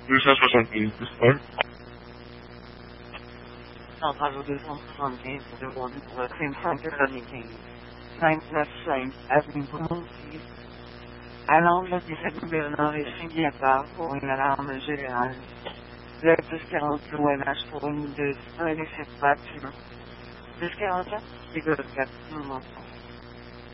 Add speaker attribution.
Speaker 1: 275, disponible.
Speaker 2: Centrale 275, demande pour la crime 5 de l'année 595 avenue Boulogne-Six, à l'angle du Saint-Bernard et Saint-Guillard pour une alarme générale. Le 1040 OMH pour une de 1 et 7 bâtiments. 1044, c'est 4, nous montons.